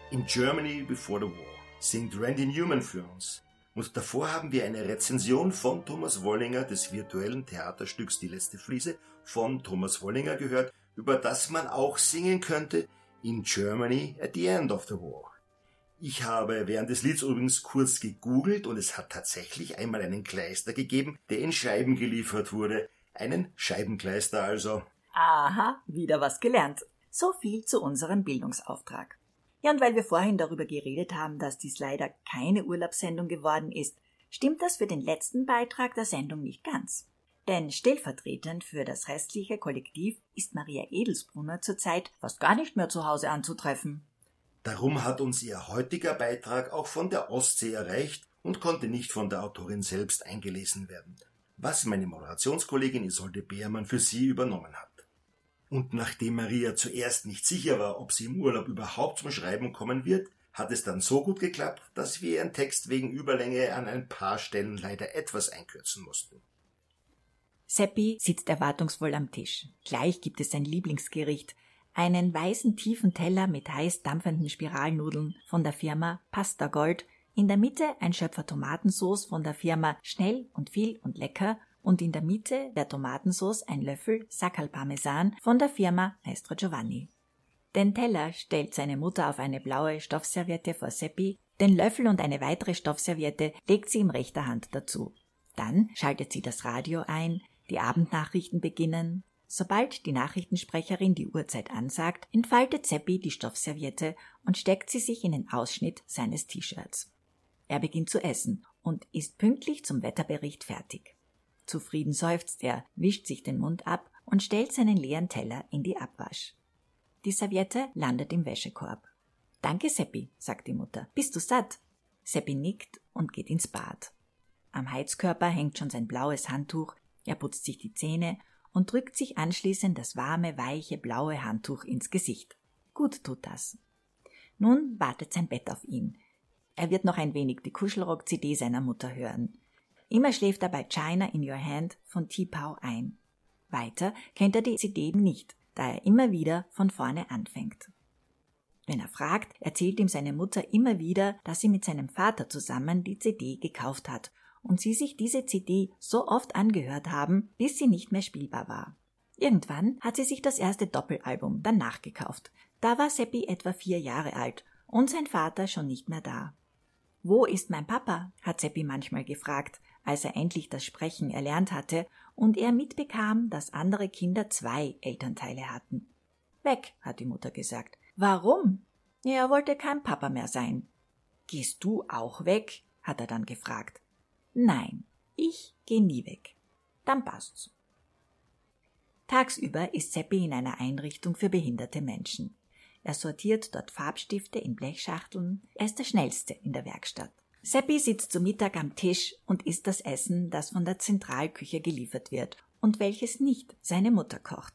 In Germany Before the War singt Randy Newman für uns. Und davor haben wir eine Rezension von Thomas Wollinger des virtuellen Theaterstücks Die letzte Fliese von Thomas Wollinger gehört, über das man auch singen könnte In Germany at the End of the War. Ich habe während des Lieds übrigens kurz gegoogelt und es hat tatsächlich einmal einen Kleister gegeben, der in Scheiben geliefert wurde. Einen Scheibenkleister also. Aha, wieder was gelernt. So viel zu unserem Bildungsauftrag. Ja, und weil wir vorhin darüber geredet haben, dass dies leider keine Urlaubssendung geworden ist, stimmt das für den letzten Beitrag der Sendung nicht ganz. Denn stellvertretend für das restliche Kollektiv ist Maria Edelsbrunner zurzeit fast gar nicht mehr zu Hause anzutreffen. Darum hat uns ihr heutiger Beitrag auch von der Ostsee erreicht und konnte nicht von der Autorin selbst eingelesen werden, was meine Moderationskollegin Isolde Beermann für sie übernommen hat. Und nachdem Maria zuerst nicht sicher war, ob sie im Urlaub überhaupt zum Schreiben kommen wird, hat es dann so gut geklappt, dass wir ihren Text wegen Überlänge an ein paar Stellen leider etwas einkürzen mussten. Seppi sitzt erwartungsvoll am Tisch. Gleich gibt es sein Lieblingsgericht, einen weißen tiefen Teller mit heiß dampfenden Spiralnudeln von der Firma Pasta Gold, in der Mitte ein Schöpfer Tomatensauce von der Firma Schnell und viel und lecker und in der Mitte der Tomatensauce ein Löffel Saccal Parmesan von der Firma Maestro Giovanni. Den Teller stellt seine Mutter auf eine blaue Stoffserviette vor Seppi, den Löffel und eine weitere Stoffserviette legt sie ihm rechter Hand dazu. Dann schaltet sie das Radio ein, die Abendnachrichten beginnen. Sobald die Nachrichtensprecherin die Uhrzeit ansagt, entfaltet Seppi die Stoffserviette und steckt sie sich in den Ausschnitt seines T-Shirts. Er beginnt zu essen und ist pünktlich zum Wetterbericht fertig. Zufrieden seufzt er, wischt sich den Mund ab und stellt seinen leeren Teller in die Abwasch. Die Serviette landet im Wäschekorb. »Danke, Seppi«, sagt die Mutter. »Bist du satt?« Seppi nickt und geht ins Bad. Am Heizkörper hängt schon sein blaues Handtuch, er putzt sich die Zähne und drückt sich anschließend das warme, weiche, blaue Handtuch ins Gesicht. Gut tut das. Nun wartet sein Bett auf ihn. Er wird noch ein wenig die Kuschelrock-CD seiner Mutter hören. Immer schläft er bei China in Your Hand von T-Pow ein. Weiter kennt er die CD nicht, da er immer wieder von vorne anfängt. Wenn er fragt, erzählt ihm seine Mutter immer wieder, dass sie mit seinem Vater zusammen die CD gekauft hat und sie sich diese CD so oft angehört haben, bis sie nicht mehr spielbar war. Irgendwann hat sie sich das erste Doppelalbum dann nachgekauft. Da war Seppi etwa 4 Jahre alt und sein Vater schon nicht mehr da. »Wo ist mein Papa?« hat Seppi manchmal gefragt, als er endlich das Sprechen erlernt hatte und er mitbekam, dass andere Kinder 2 Elternteile hatten. »Weg«, hat die Mutter gesagt. »Warum?« »Er wollte kein Papa mehr sein.« »Gehst du auch weg?« hat er dann gefragt. »Nein, ich gehe nie weg.« »Dann passt's.« Tagsüber ist Seppi in einer Einrichtung für behinderte Menschen. Er sortiert dort Farbstifte in Blechschachteln. Er ist der Schnellste in der Werkstatt. Seppi sitzt zu Mittag am Tisch und isst das Essen, das von der Zentralküche geliefert wird und welches nicht seine Mutter kocht.